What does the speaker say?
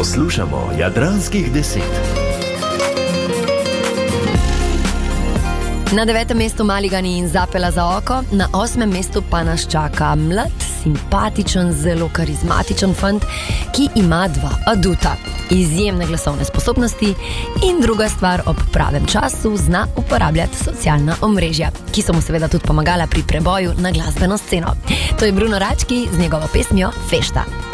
Poslušamo Jadranskih 10. Na 9. mestu Maligani in Zapela za oko, na 8. mestu pa nas čaka mlad, simpatičen, zelo karizmatičen fant, ki ima 2 aduta. Izjemne glasovne sposobnosti in druga stvar, ob pravem času zna uporabljati socialna omrežja, ki so mu seveda tudi pomagala pri preboju na glasbeno sceno. To je Bruno Rački z njegovo pesmijo Fešta.